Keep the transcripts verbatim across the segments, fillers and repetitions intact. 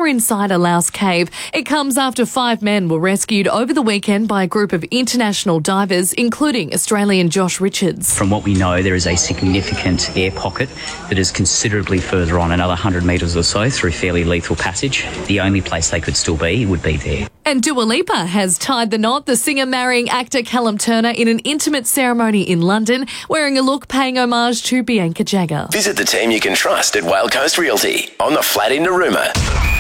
inside a louse cave. It comes after five men were rescued over the weekend by a group of international divers, including Australian Josh Richards. From what we know, there is a significant air pocket that is considerably further on, another one hundred metres or so, through fairly lethal passage. The only place they could still be would be there. And Dua Lipa has tied the knot, the singer marrying actor Callum Turner in an intimate ceremony in London, wearing a look paying homage to Bianca Jagger. Visit the team you can trust at Whale Coast Realty on the flat in Narooma.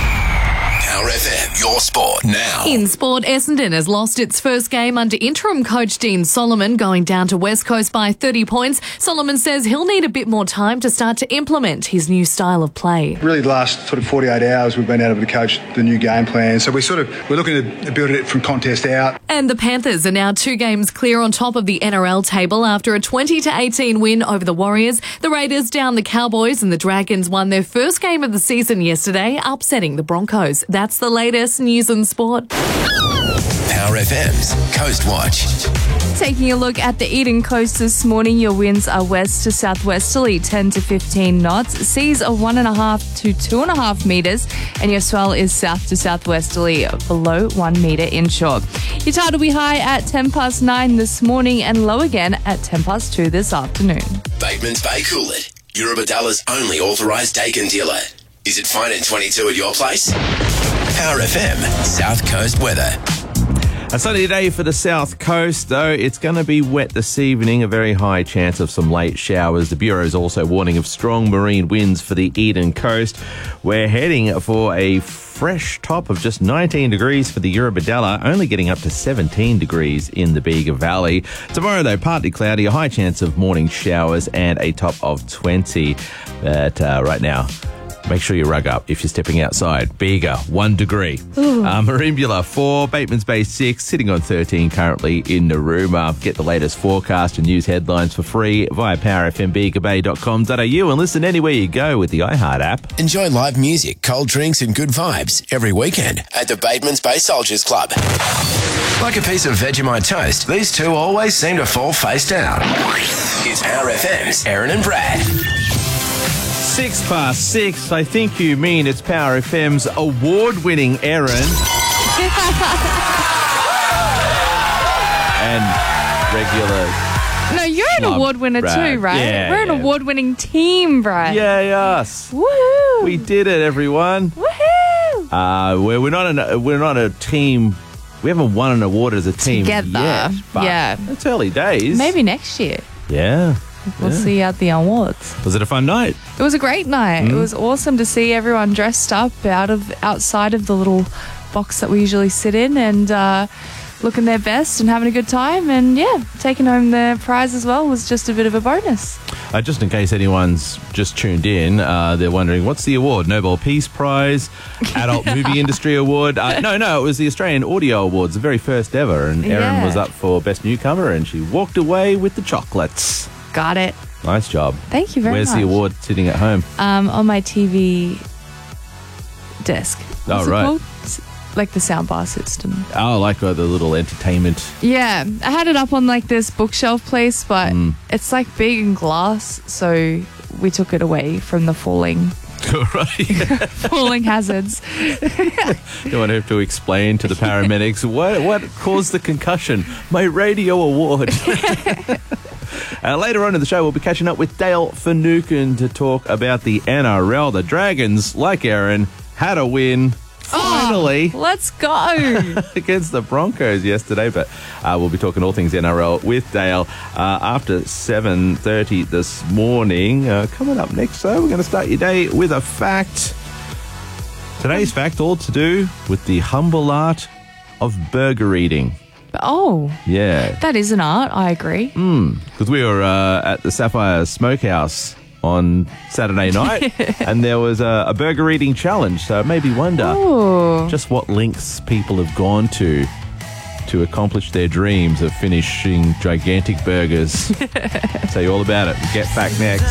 Power F M, your sport now. In sport, Essendon has lost its first game under interim coach Dean Solomon, going down to West Coast by thirty points. Solomon says he'll need a bit more time to start to implement his new style of play. Really, the last sort of forty-eight hours, we've been able to coach the new game plan. So we sort of we're looking to build it from contest out. And the Panthers are now two games clear on top of the N R L table after a twenty to eighteen win over the Warriors. The Raiders down the Cowboys, and the Dragons won their first game of the season yesterday, upsetting the Broncos. That's the latest news and sport. Power F M's Coast Watch. Taking a look at the Eden Coast this morning, your winds are west to southwesterly, ten to fifteen knots. Seas are one and a half to two and a half metres, and your swell is south to southwesterly, below one metre inshore. Your tide will be high at ten past nine this morning and low again at ten past two this afternoon. Bateman's Bay Coolid, Eurobadalla's only authorised Dakin dealer. Is it fine in twenty-two at your place? Power F M South Coast weather. A sunny day for the south coast, though it's going to be wet this evening, a very high chance of some late showers. The Bureau is also warning of strong marine winds for the Eden Coast. We're heading for a fresh top of just nineteen degrees for the Eurobadalla, only getting up to seventeen degrees in the Bega Valley. Tomorrow, though, partly cloudy, a high chance of morning showers and a top of twenty. But uh, right now, make sure you rug up if you're stepping outside. Bega, one degree. Uh, Merimbula, four. Bateman's Bay, six. Sitting on thirteen currently in Narooma. Get the latest forecast and news headlines for free via power f m bega bay dot com dot a u and listen anywhere you go with the iHeart app. Enjoy live music, cold drinks and good vibes every weekend at the Bateman's Bay Soldiers Club. Like a piece of Vegemite toast, these two always seem to fall face down. Here's Power F M's Aaron and Brad. Six past six. I think you mean it's Power F M's award-winning Erin. and regular... No, you're an award winner Brad. too, right? Yeah, We're an yeah. award-winning team, Brad. Yay, us. Woohoo! We did it, everyone. Woohoo! Uh, we're, we're, not an, we're not a team... We haven't won an award as a team Together. yet. But Yeah. it's early days. Maybe next year. Yeah. We'll Yeah. see you at the awards. Was it a fun night? It was a great night. Mm. It was awesome to see everyone dressed up out of outside of the little box that we usually sit in and uh, looking their best and having a good time. And yeah, taking home the prize as well was just a bit of a bonus. Uh, just in case anyone's just tuned in, uh, they're wondering, what's the award? Nobel Peace Prize? Adult Movie Industry Award? Uh, no, no, it was the Australian Audio Awards, the very first ever. And Erin Yeah. was up for Best Newcomer and she walked away with the chocolates. Got it. Nice job. Thank you very Where's much. the award sitting at home? Um, on my T V desk. Oh, What's it right. called? S- Like the soundbar system. Oh, like uh, the little entertainment. Yeah, I had it up on like this bookshelf place, but Mm. it's like big and glass, so we took it away from the falling Right. falling hazards. Don't want to have to explain to the paramedics what what caused the concussion. My radio award. Uh, later on in the show, we'll be catching up with Dale Finucane to talk about the N R L. The Dragons, like Erin, had a win. Finally. Oh, let's go. Against the Broncos yesterday, but uh, we'll be talking all things N R L with Dale uh, after seven thirty this morning. Uh, coming up next, though, we're going to start your day with a fact. Today's fact, all to do with the humble art of burger eating. Oh, Yeah, that is an art. I agree. because we were uh, at the Sapphire Smokehouse on Saturday night, and there was a, a burger eating challenge, so it made me wonder Oh, just what lengths people have gone to to accomplish their dreams of finishing gigantic burgers. Tell you all about it. Get back next.